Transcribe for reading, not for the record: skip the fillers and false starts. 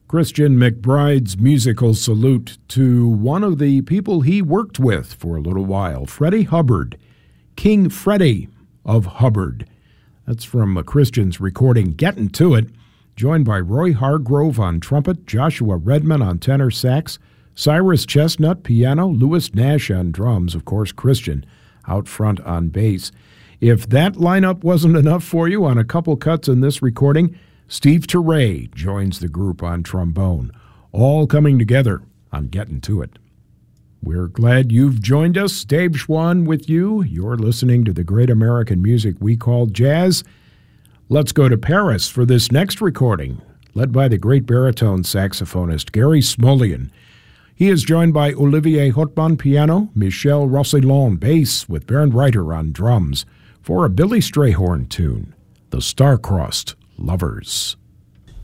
Christian McBride's musical salute to one of the people he worked with for a little while, Freddie Hubbard, King Freddie of Hubbard. That's from Christian's recording, Gettin' to It, joined by Roy Hargrove on trumpet, Joshua Redman on tenor sax, Cyrus Chestnut piano, Louis Nash on drums, of course Christian out front on bass. If that lineup wasn't enough for you on a couple cuts in this recording, Steve Teray joins the group on trombone, all coming together on Gettin' to It. We're glad you've joined us. Dave Schwann with you. You're listening to the great American music we call jazz. Let's go to Paris for this next recording, led by the great baritone saxophonist Gary Smulyan. He is joined by Olivier Hautman piano, Michel Rossellon bass, with Bernd Reiter on drums, for a Billy Strayhorn tune, The Star-Crossed Lovers.